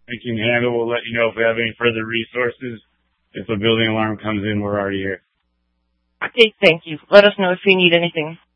we can handle. We'll let you know if we have any further resources. If a building alarm comes in, we're already here. Okay, thank you. Let us know if you need anything.